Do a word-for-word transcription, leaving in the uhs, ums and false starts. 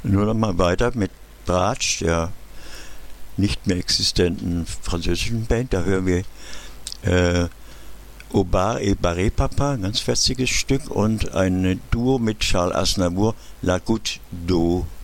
Nur noch mal weiter mit Bratsch, der nicht mehr existenten französischen Band. Da hören wir äh, Au bar et Barré Papa, ein ganz festiges Stück, und ein Duo mit Charles Aznavour, La Goutte d'Eau.